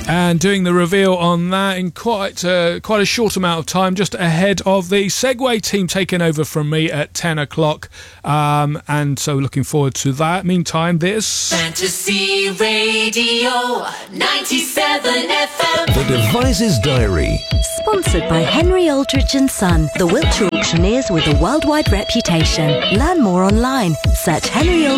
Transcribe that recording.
And doing the reveal on that in quite a short amount of time, just ahead of the Segway team taking over from me at 10 o'clock. And so looking forward to that. Meantime, this... Fantasy Radio 97 FM. The Devices Diary. Sponsored by Henry Aldrich & Son, the Wiltshire auctioneers with a worldwide reputation. Learn more online. Search Henry